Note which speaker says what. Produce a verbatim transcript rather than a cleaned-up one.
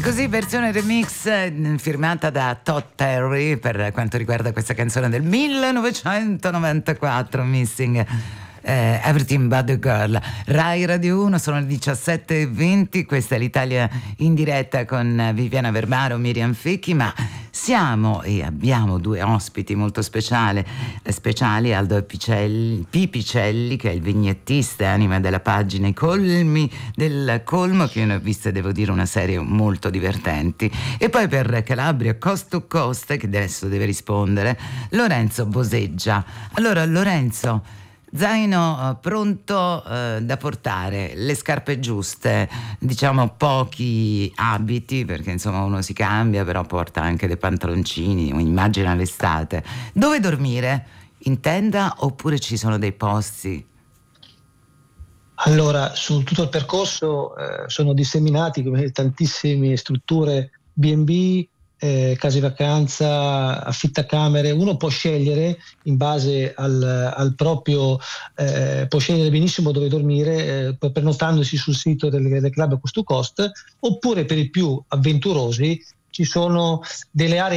Speaker 1: così, versione remix eh, firmata da Todd Terry per quanto riguarda questa canzone del millenovecentonovantaquattro, Missing eh, Everything But The Girl. Rai Radio uno, sono le diciassette e venti, questa è l'Italia in diretta con Viviana Verbaro, Miriam Fecchi, ma siamo e abbiamo due ospiti molto speciali, speciali Aldo Picelli, Pipicelli, che è il vignettista e anima della pagina I Colmi del Colmo, che io ne ho viste, devo dire, una serie molto divertenti, e poi per Calabria Coast to Coast, che adesso deve rispondere, Lorenzo Boseggia. Allora Lorenzo, zaino eh, pronto eh, da portare, le scarpe giuste, diciamo pochi abiti, perché insomma uno si cambia, però porta anche dei pantaloncini, immagina l'estate. Dove dormire? In tenda oppure ci sono dei posti?
Speaker 2: Allora, su tutto il percorso eh, sono disseminati come tantissime strutture B and B, eh, case vacanza, affittacamere. Uno può scegliere in base al, al proprio, eh, può scegliere benissimo dove dormire, eh, prenotandosi sul sito del, del club Coast to Coast, oppure per i più avventurosi ci sono delle aree